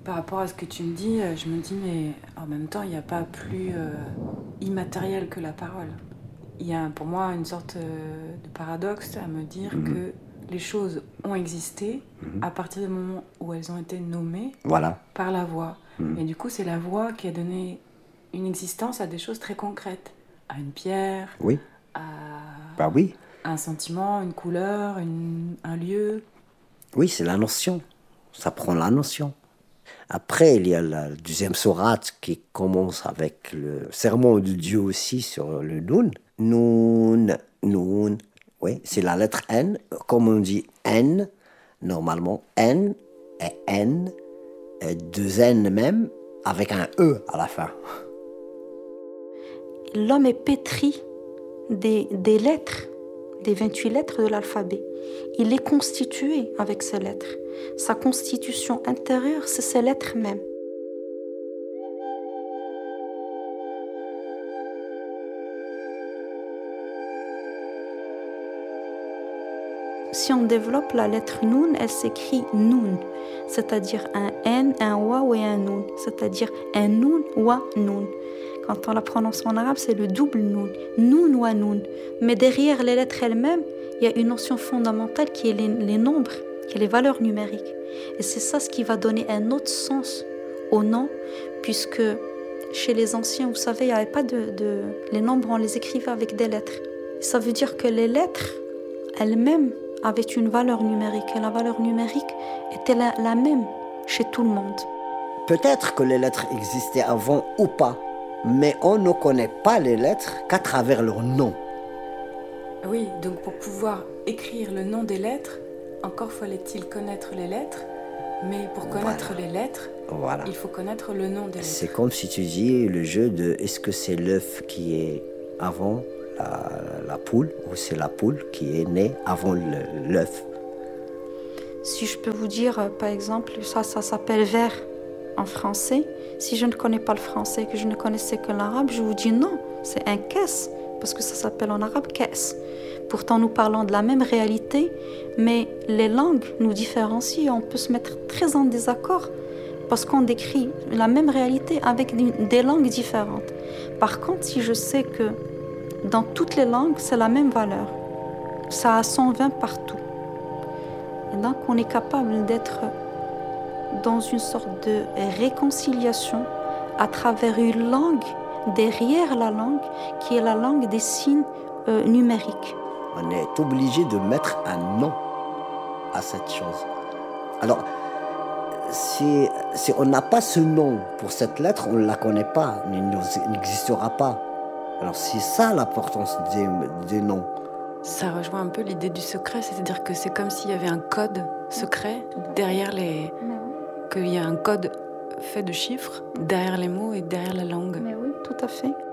par rapport à ce que tu me dis, je me dis, mais en même temps, il n'y a pas plus immatériel que la parole. Il y a pour moi une sorte de paradoxe à me dire que les choses ont existé à partir du moment où elles ont été nommées par la voix. Et du coup, c'est la voix qui a donné une existence à des choses très concrètes. À une pierre, à un sentiment, une couleur, un lieu. Oui, c'est la notion. Ça prend la notion. Après, il y a la deuxième sourate qui commence avec le sermon de Dieu aussi sur le Noun. Noun. Oui, c'est la lettre N. Comme on dit N, normalement, N et N, et deux N même, avec un E à la fin. L'homme est pétri des lettres, des 28 lettres de l'alphabet. Il est constitué avec ces lettres. Sa constitution intérieure, c'est ces lettres mêmes. Si on développe la lettre Noun, elle s'écrit Noun, c'est-à-dire un N, un Waw et un Noun, c'est-à-dire un Noun, Wa, Noun. Quand on la prononce en arabe, c'est le double Noun, Noun, Wa, Noun. Mais derrière les lettres elles-mêmes, il y a une notion fondamentale qui est les nombres, qui est les valeurs numériques. Et c'est ça ce qui va donner un autre sens au nom, puisque chez les anciens, vous savez, il n'y avait pas les nombres, on les écrivait avec des lettres. Ça veut dire que les lettres elles-mêmes avaient une valeur numérique, et la valeur numérique était la même chez tout le monde. Peut-être que les lettres existaient avant ou pas, mais on ne connaît pas les lettres qu'à travers leur nom. Oui, donc pour pouvoir écrire le nom des lettres, encore fallait-il connaître les lettres, mais pour connaître les lettres, il faut connaître le nom des lettres. C'est comme si tu dis le jeu de est-ce que c'est l'œuf qui est avant la poule ou c'est la poule qui est née avant l'œuf. Si je peux vous dire, par exemple, ça s'appelle ver en français. Si je ne connais pas le français, que je ne connaissais que l'arabe, je vous dis non, c'est un kes, parce que ça s'appelle en arabe kes. Pourtant, nous parlons de la même réalité, mais les langues nous différencient et on peut se mettre très en désaccord parce qu'on décrit la même réalité avec des langues différentes. Par contre, si je sais que dans toutes les langues, c'est la même valeur, ça a 120 partout. Et donc, on est capable d'être dans une sorte de réconciliation à travers une langue, derrière la langue, qui est la langue des signes numériques. On est obligé de mettre un nom à cette chose. Alors, si on n'a pas ce nom pour cette lettre, on ne la connaît pas, elle n'existera pas. Alors, c'est ça l'importance des noms. Ça rejoint un peu l'idée du secret, c'est-à-dire que c'est comme s'il y avait un code secret derrière qu'il y a un code fait de chiffres derrière les mots et derrière la langue. Mais oui, tout à fait.